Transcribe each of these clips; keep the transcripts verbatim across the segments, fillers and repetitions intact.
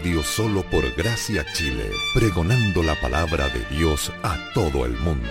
Radio Solo por Gracia Chile, pregonando la palabra de Dios a todo el mundo.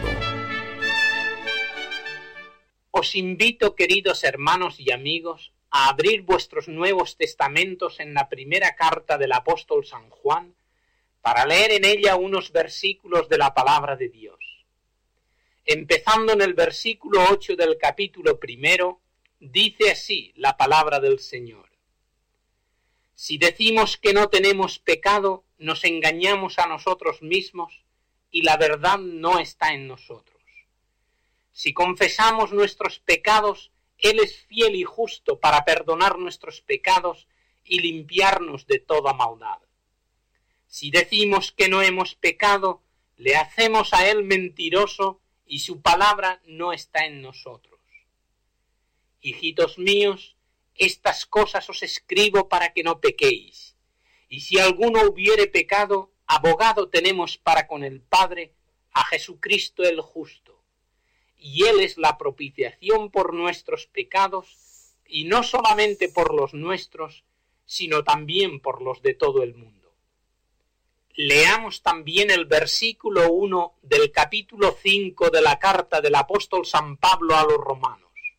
Os invito, queridos hermanos y amigos, a abrir vuestros Nuevos Testamentos en la primera carta del apóstol San Juan, para leer en ella unos versículos de la palabra de Dios. Empezando en el versículo ocho del capítulo primero, dice así la palabra del Señor. Si decimos que no tenemos pecado, nos engañamos a nosotros mismos y la verdad no está en nosotros. Si confesamos nuestros pecados, Él es fiel y justo para perdonar nuestros pecados y limpiarnos de toda maldad. Si decimos que no hemos pecado, le hacemos a Él mentiroso y su palabra no está en nosotros. Hijitos míos, estas cosas os escribo para que no pequéis. Y si alguno hubiere pecado, abogado tenemos para con el Padre, a Jesucristo el justo. Y Él es la propiciación por nuestros pecados, y no solamente por los nuestros, sino también por los de todo el mundo. Leamos también el versículo uno del capítulo cinco de la carta del apóstol San Pablo a los romanos.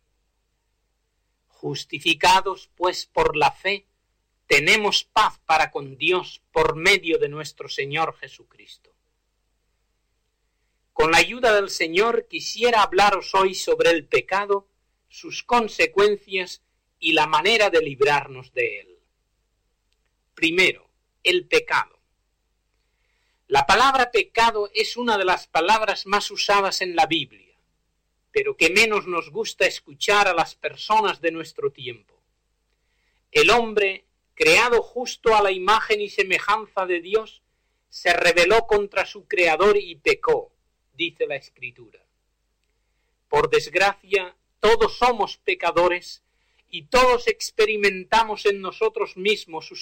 Justificados, pues, por la fe, tenemos paz para con Dios por medio de nuestro Señor Jesucristo. Con la ayuda del Señor quisiera hablaros hoy sobre el pecado, sus consecuencias y la manera de librarnos de él. Primero, el pecado. La palabra pecado es una de las palabras más usadas en la Biblia, pero que menos nos gusta escuchar a las personas de nuestro tiempo. El hombre, creado justo a la imagen y semejanza de Dios, se rebeló contra su Creador y pecó, dice la Escritura. Por desgracia, todos somos pecadores y todos experimentamos en nosotros mismos sus